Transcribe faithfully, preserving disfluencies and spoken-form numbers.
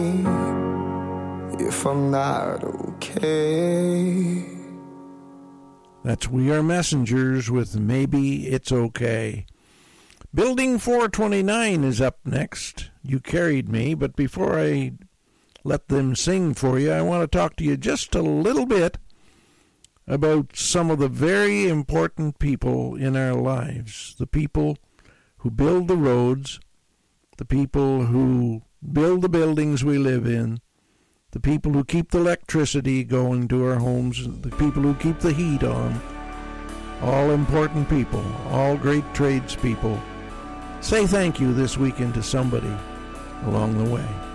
if I'm not okay. That's We Are Messengers with Maybe It's Okay. Building four twenty-nine is up next. You Carried Me, but before I let them sing for you, I want to talk to you just a little bit about some of the very important people in our lives. The people who build the roads, the people who build the buildings we live in, the people who keep the electricity going to our homes, the people who keep the heat on. All important people, all great tradespeople. Say thank you this weekend to somebody along the way.